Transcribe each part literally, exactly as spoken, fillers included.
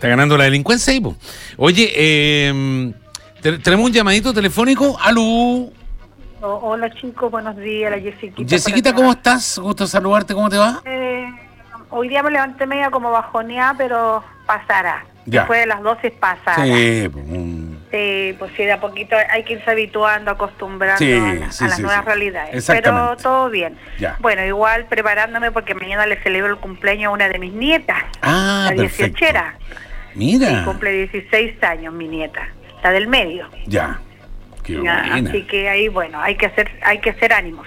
Está ganando la delincuencia ahí, po. Oye, eh, te- tenemos un llamadito telefónico. ¡Aló! Oh, hola chicos, buenos días, la Jessiquita. Jessiquita, ¿cómo estás? Gusto saludarte, ¿cómo te va? Eh, hoy día me levanté media como bajoneada, pero pasará. Ya. Después de las doce pasará. Sí, pues, un- Sí, pues sí, de a poquito hay que irse habituando, acostumbrando Sí, a, la- sí, a las sí, nuevas sí. realidades. Exactamente. Pero todo bien. Ya. Bueno, igual preparándome porque mañana le celebro el cumpleaños a una de mis nietas, Ah, la perfecto. dieciochera. Mira. Cumple dieciséis años mi nieta, la del medio. Ya. Qué Ya, buena. así que ahí, bueno, hay que hacer, hay que hacer ánimos.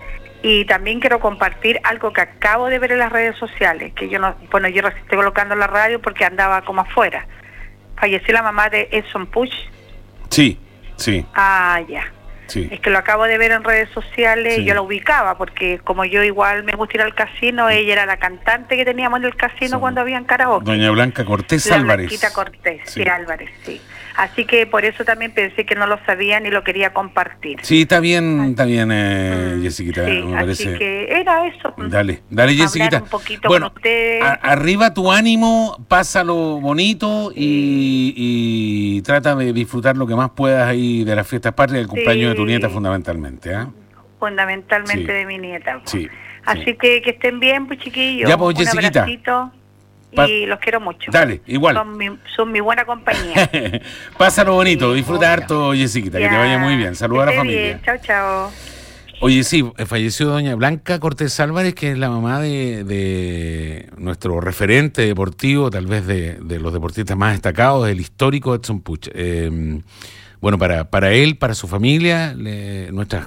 Y también quiero compartir algo que acabo de ver en las redes sociales, que yo no, bueno, yo recién estoy colocando en la radio porque andaba como afuera. Falleció la mamá de Edson Puch. Sí, sí, Ah, ya. sí. Es que lo acabo de ver en redes sociales Sí. y yo la ubicaba, porque como yo igual me gusta ir al casino, ella era la cantante que teníamos en el casino Sí. cuando habían karaoke. Doña Blanca Cortés La Álvarez. Blanquita Cortés, sí. Sí. Álvarez, sí. Así que por eso también pensé que no lo sabían y lo quería compartir. Sí, está bien, está bien, eh, Jessiquita, Sí, me así parece. que era eso. Dale, dale, Hablar Jessiquita. un poquito Bueno, con ustedes. a- arriba tu ánimo, pásalo bonito y, y trata de disfrutar lo que más puedas ahí de las fiestas patrias, del cumpleaños de tu Sí. nieta fundamentalmente, ¿ah? Fundamentalmente Sí. de mi nieta. Sí. Así sí. que que estén bien, pues chiquillos. Ya, pues, Un Jessiquita. abracito Pa- y los quiero mucho. Dale, igual. Son mi, son mi buena compañía. Pásalo bonito, Sí, disfruta obvio. harto, Jessiquita, que te Ya, vaya muy bien. Saluda a la que esté familia. bien. Chao, chao. Oye, sí, falleció doña Blanca Cortés Álvarez, que es la mamá de, de nuestro referente deportivo, tal vez de, de los deportistas más destacados, el histórico Edson Puch. Eh, bueno, para, para él, para su familia, le- nuestras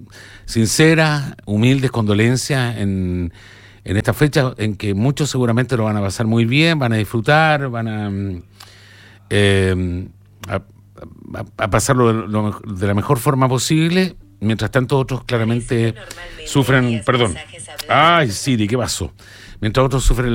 sinceras, humildes condolencias en, en esta fecha en que muchos seguramente lo van a pasar muy bien, van a disfrutar, van a... mm, eh, a, a- a pasarlo de, lo mej- de la mejor forma posible. Mientras tanto, otros claramente sufren, perdón. Ay, Siri, ¿qué pasó? Mientras otros sufren